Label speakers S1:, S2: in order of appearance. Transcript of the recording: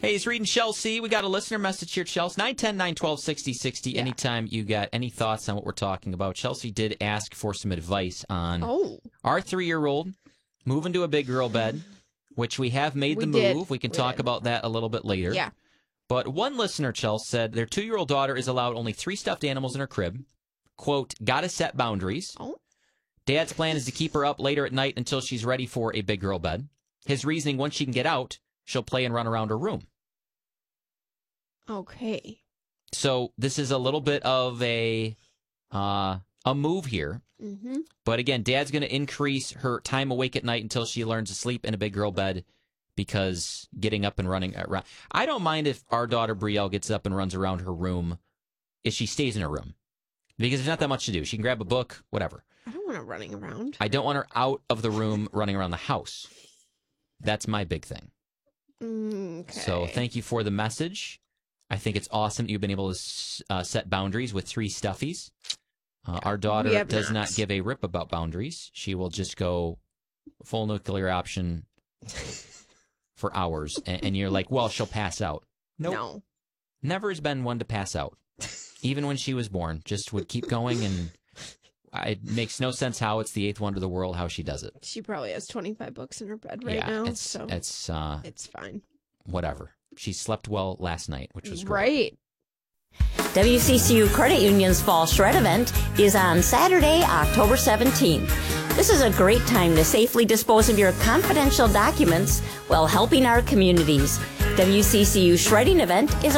S1: Hey, he's reading Chelsea. We got a listener message here, Chelsea. 910-912-6060.
S2: Yeah.
S1: Anytime you got any thoughts on what we're talking about. Chelsea did ask for some advice on our 3-year-old moving to a big girl bed, which we have made the move. We can talk about that a little bit later.
S2: Yeah.
S1: But one listener, Chelsea, said their 2-year-old daughter is allowed only 3 stuffed animals in her crib. Quote, gotta set boundaries.
S2: Oh.
S1: Dad's plan is to keep her up later at night until she's ready for a big girl bed. His reasoning, once she can get out, she'll play and run around her room.
S2: Okay.
S1: So this is a little bit of a move here.
S2: Mm-hmm.
S1: But again, Dad's going to increase her time awake at night until she learns to sleep in a big girl bed because getting up and running around. I don't mind if our daughter Brielle gets up and runs around her room if she stays in her room because there's not that much to do. She can grab a book, whatever.
S2: I don't want her running around.
S1: I don't want her out of the room running around the house. That's my big thing.
S2: Okay.
S1: So thank you for the message. I think it's awesome that you've been able to set boundaries with 3 stuffies. Our daughter does not give a rip about boundaries. She will just go full nuclear option for hours. And you're like, well, she'll pass out. Nope.
S2: No.
S1: Never has been one to pass out. Even when she was born, just would keep going. And it makes no sense how it's the 8th wonder of the world, how she does it.
S2: She probably has 25 books in her bed now. It's fine.
S1: Whatever. She slept well last night, which was great.
S2: Right.
S3: WCCU Credit Union's Fall Shred event is on Saturday, October 17th. This is a great time to safely dispose of your confidential documents while helping our communities. WCCU Shredding event is